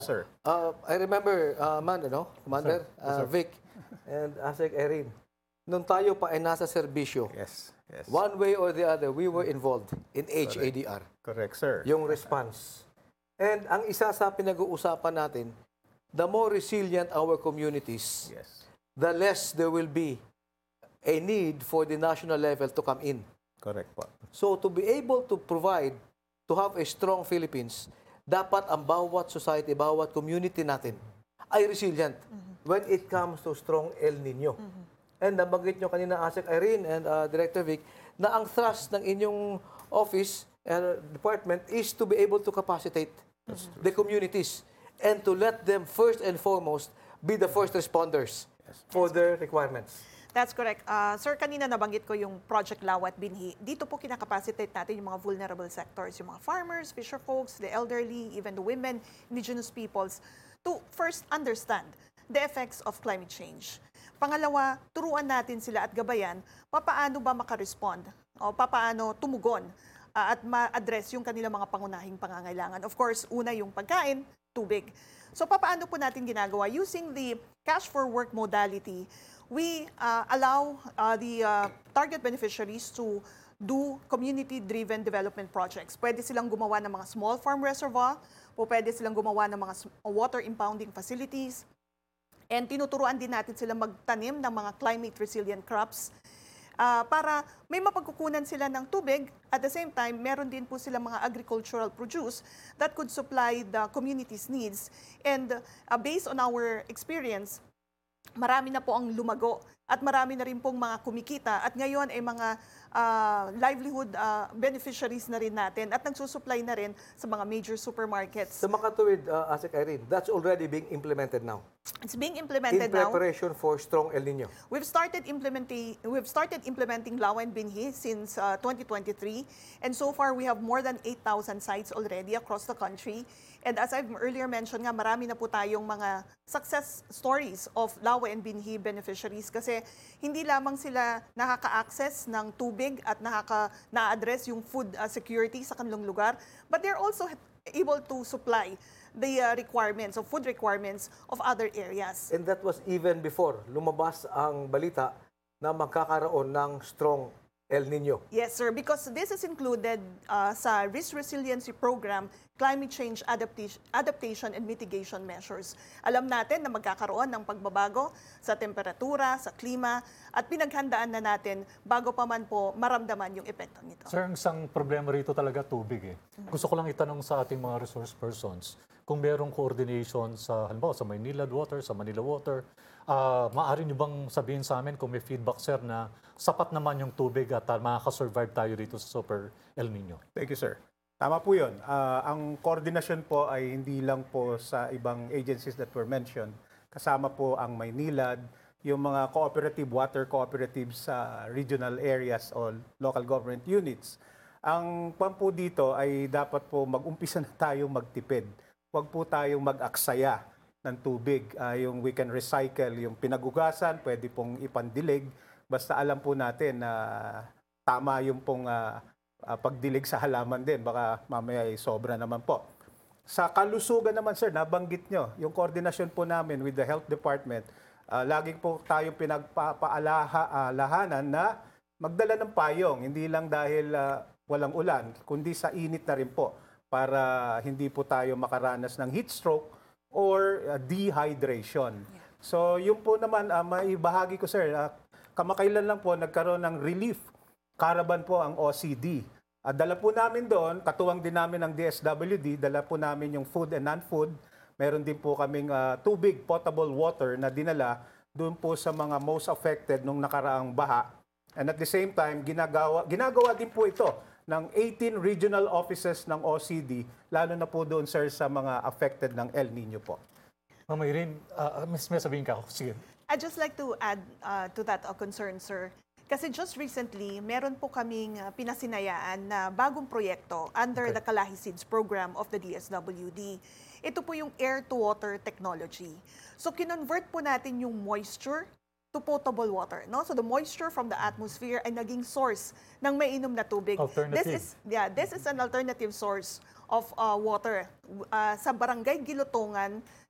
Sir. I remember, Commander, Yes, sir. Vic, and Asek Erin, nung tayo pa ay nasa serbisyo, Yes. Yes. one way or the other, we were involved in HADR, Correct, sir. yung response. And ang isa sa pinag-uusapan natin, the more resilient our communities, Yes. the less there will be a need for the national level to come in. Correct po. So to be able to provide, to have a strong Philippines, dapat ang bawat society, bawat community natin ay resilient when it comes to strong El Nino. And nabanggit nyo kanina, Asek Irene and Director Vic, na ang thrust ng inyong office and department is to be able to capacitate the communities and to let them first and foremost be the first responders for their requirements. That's correct. Sir, kanina nabanggit ko yung Project Lawat Binhi. Dito po kinakapacitate natin yung mga vulnerable sectors, yung mga farmers, fisher folks, the elderly, even the women, indigenous peoples, to first understand the effects of climate change. Pangalawa, turuan natin sila at gabayan papaano ba makarespond o papaano tumugon at ma-address yung kanilang mga pangunahing pangangailangan. Of course, una yung pagkain, tubig. So papaano po natin ginagawa? Using the cash for work modality, we allow the target beneficiaries to do community-driven development projects. Pwede silang gumawa ng mga small farm reservoir, o pwede silang gumawa ng mga water impounding facilities, and tinuturuan din natin sila magtanim ng mga climate-resilient crops para may mapagkukunan sila ng tubig. At the same time, meron din po sila mga agricultural produce that could supply the community's needs. And based on our experience, marami na po ang lumago at marami na rin pong mga kumikita at ngayon ay mga livelihood beneficiaries na rin natin at nagsusupply na rin sa mga major supermarkets. Sa makatuwid, Asek Irene, that's already being implemented now. It's being In implemented now. preparation for strong El Nino. We've started implementing Lawa and Binhi since 2023, and so far we have more than 8,000 sites already across the country. And as I've earlier mentioned nga, marami na po tayong mga success stories of Lawa and Binhi beneficiaries kasi hindi lamang sila nakaka-access ng tubig at na-address yung food security sa kanilang lugar, but they're also able to supply the requirements of food requirements of other areas. And that was even before lumabas ang balita na magkakaroon ng strong El Nino. Yes, sir, because this is included sa Risk Resiliency Program, Climate Change Adaptation and Mitigation Measures. Alam natin na magkakaroon ng pagbabago sa temperatura, sa klima, at pinaghandaan na natin bago pa man po maramdaman yung epekto nito. Sir, ang isang problema rito talaga tubig eh. Gusto ko lang itanong sa ating mga resource persons kung merong coordination sa, halimbawa, sa Maynilad Water, sa Manila Water. Maaari niyo bang sabihin sa amin kung may feedback, sir, na sapat naman yung tubig at makaka-survive tayo dito sa Super El Nino? Thank you, sir. Tama po yun. Ang coordination po ay hindi lang po sa ibang agencies that were mentioned. Kasama po ang Maynilad, yung mga cooperative water cooperatives sa regional areas o local government units. Ang pan po dito ay dapat po mag-umpisa na tayong magtipid. Huwag po tayong mag-aksaya ng tubig. Yung we can recycle, yung pinagugasan, pwede pong ipandilig. Basta alam po natin na tama yung pong pagdilig sa halaman din. Baka mamaya ay sobra naman po. Sa kalusugan naman, sir, nabanggit nyo, yung koordinasyon po namin with the health department, lagi po tayong pinagpapaalahanan na magdala ng payong. Hindi lang dahil walang ulan, kundi sa init na rin po para hindi po tayo makaranas ng heat stroke or dehydration. So, yun po naman, maibahagi ko, sir, kamakailan lang po nagkaroon ng relief caravan po ang OCD. Dala po namin doon, katuwang din namin ng DSWD, dala po namin yung food and non-food. Meron din po kaming tubig, potable water na dinala doon po sa mga most affected nung nakaraang baha. And at the same time, ginagawa din po ito ng 18 regional offices ng OCD, lalo na po doon, sir, sa mga affected ng El Nino po. Ma'am Irene, may sabihin ka. Sige. I'd just like to add to that concern, sir. Kasi just recently, meron po kaming pinasinayaan na bagong proyekto under the Kalahi Seeds program of the DSWD. Ito po yung air-to-water technology. So, kinonvert po natin yung moisture to potable water, no? So the moisture from the atmosphere ay naging source ng maiinom na tubig. Alternative. This is an alternative source of water. Sa Barangay Gilutungan,